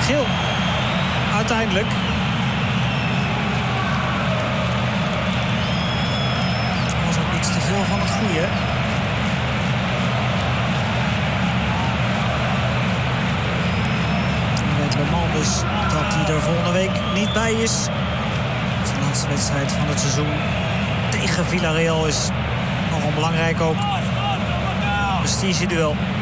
Geel. Uiteindelijk. Dat was ook iets te veel van het goede. Dan weten we man dus dat hij er volgende week niet bij is. Dus de laatste wedstrijd van het seizoen tegen Villarreal is nogal belangrijk ook. Prestige duel.